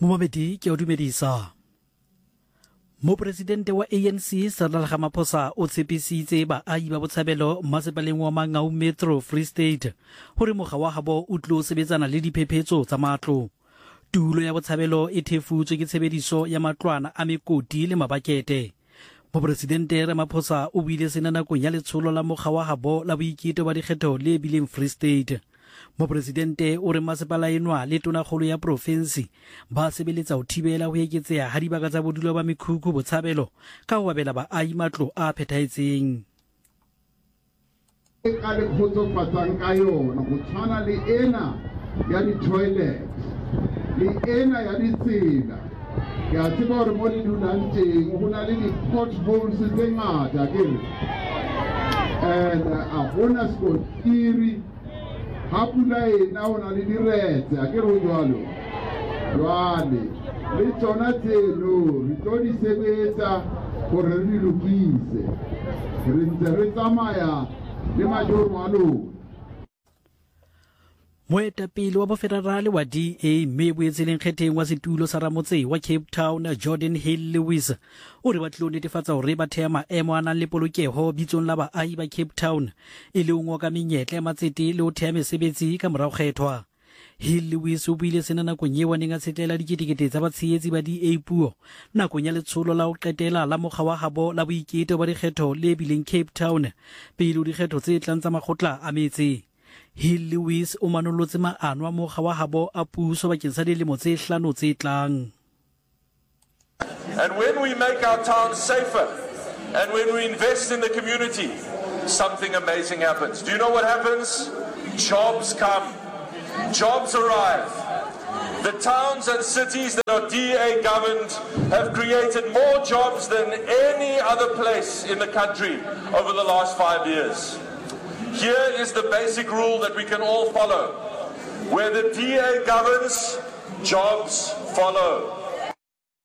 Momamedi ke o dumedisa. Mopresidente wa ANC Cyril Ramaphosa o tshepisitse baahi ba Botshabelo masepaleng wa Mangaung Metro Free State hore mokga wa habo o tlo sebetsana le diphephetso tsa matlo. Tulo ya Botshabelo e thefutswe ke tshebediso ya matlwana a mekoti le mabakete. Mopresidente Ramaphosa o buile sena nakong ya letsholo la mokga wa habo la boiketlo ba dikgetho le bileng Free State. Mopresidente o re masepala enwa le tonakgolo ya provinsi ba sebeletsa ho thibela ho eketseha ha dibaka tsa bodulo ba mekhukhu Botshabelo ka ho abela baahi matlo a phethahetseng. Ka le khotsofatsang ka yona go tshwana le ena ya di-toilet le ena ya ditsela ke a tseba hore mo le dulang teng ho na le di-potholes tse ngata akere and a hona skontiri ha pula ena ho na le diretse akere ho jwalo jwale le tsona tseno re tlo di sebetsa hore re di lokise re ntse re tsamaya le majoro a lona. Moetapele wa bofederale wa DA mme boetseleng kgetheng wa setulo sa Ramotse wa Cape Town Jordan Hill Lewis o re ba tlo netefatsa hore ba thea maemo a nang le polokeho bitsong la baahi ba Cape Town e le ngwa ka menyetla ya matsete le ho thea mesebetsi ka morao kgethwa. Hill Lewis o buile sena nakong eo neng a tsetela diketekete tsa batshehetsi ba DA puo nakong ya letsholo la ho qetela la mokga wa habo la boiketlo ba dikgetho le bileng Cape Town pele ho dikgetho tse tlang tsa makgotla a metse. Hill Lewis o manolotse maano a mokga wa habo a puso bakeng sa dilemo tse 5 tse tlang. And when we make our towns safer and when we invest in the community, something amazing happens. Do you know what happens? Jobs come. Jobs arrive. The towns and cities that are DA governed have created more jobs than any other place in the country over the last 5 years. Here is the basic rule that we can all follow. Where the DA governs, jobs follow.